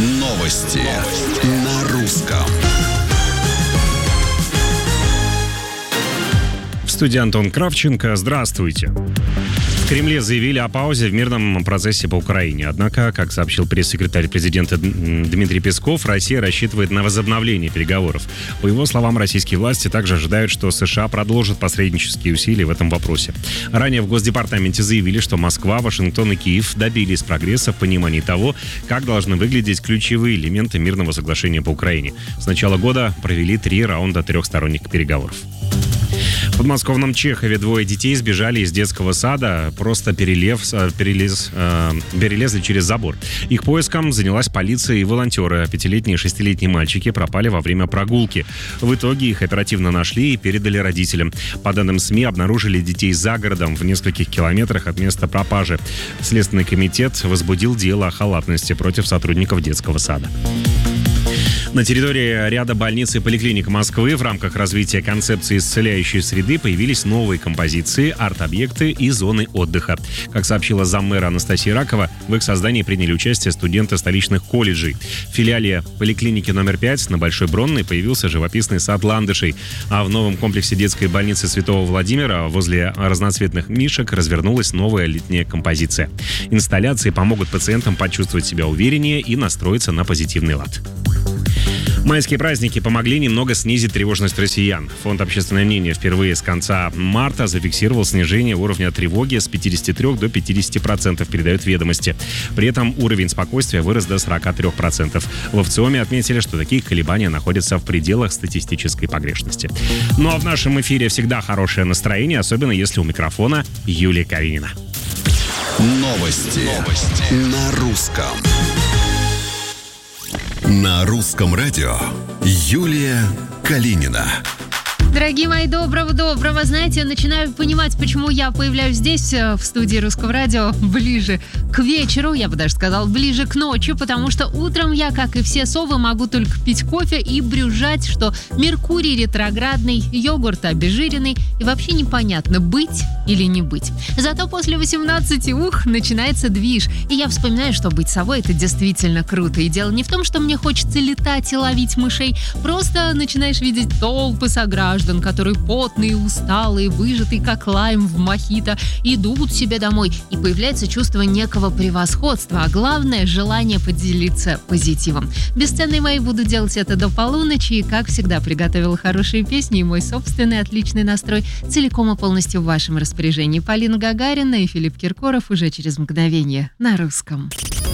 Новости на русском. В студии Антон Кравченко. Здравствуйте. В Кремле заявили о паузе в мирном процессе по Украине. Однако, как сообщил пресс-секретарь президента Дмитрий Песков, Россия рассчитывает на возобновление переговоров. По его словам, российские власти также ожидают, что США продолжат посреднические усилия в этом вопросе. Ранее в Госдепартаменте заявили, что Москва, Вашингтон и Киев добились прогресса в понимании того, как должны выглядеть ключевые элементы мирного соглашения по Украине. С начала года провели 3 раунда трехсторонних переговоров. В подмосковном Чехове 2 детей сбежали из детского сада, просто перелезли через забор. Их поиском занялась полиция и волонтеры. 5-летние и 6-летние мальчики пропали во время прогулки. В итоге их оперативно нашли и передали родителям. По данным СМИ, обнаружили детей за городом в нескольких километрах от места пропажи. Следственный комитет возбудил дело о халатности против сотрудников детского сада. На территории ряда больниц и поликлиник Москвы в рамках развития концепции исцеляющей среды появились новые композиции, арт-объекты и зоны отдыха. Как сообщила заммэра Анастасия Ракова, в их создании приняли участие студенты столичных колледжей. В филиале поликлиники номер 5 на Большой Бронной появился живописный сад ландышей. А в новом комплексе детской больницы Святого Владимира возле разноцветных мишек развернулась новая летняя композиция. Инсталляции помогут пациентам почувствовать себя увереннее и настроиться на позитивный лад. Майские праздники помогли немного снизить тревожность россиян. Фонд «Общественное мнение» впервые с конца марта зафиксировал снижение уровня тревоги с 53 до 50%, передают «Ведомости». При этом уровень спокойствия вырос до 43%. В ВЦИОМе отметили, что такие колебания находятся в пределах статистической погрешности. Ну а в нашем эфире всегда хорошее настроение, особенно если у микрофона Юлия Калинина. Новости на русском. На русском радио Юлия Калинина. Дорогие мои, доброго. Знаете, я начинаю понимать, почему я появляюсь здесь, в студии Русского радио, ближе к вечеру, я бы даже сказала, ближе к ночи, потому что утром я, как и все совы, могу только пить кофе и брюзжать, что Меркурий ретроградный, йогурт обезжиренный, и вообще непонятно, быть или не быть. Зато после 18 начинается движ, и я вспоминаю, что быть совой — это действительно круто. И дело не в том, что мне хочется летать и ловить мышей, просто начинаешь видеть толпы сограждан, которые потные, усталые, выжатые, как лайм в мохито, идут себе домой, и появляется чувство некого превосходства, а главное — желание поделиться позитивом. Бесценные мои, буду делать это до полуночи, и, как всегда, приготовила хорошие песни, и мой собственный отличный настрой целиком и полностью в вашем распоряжении. Полина Гагарина и Филипп Киркоров уже через мгновение на русском.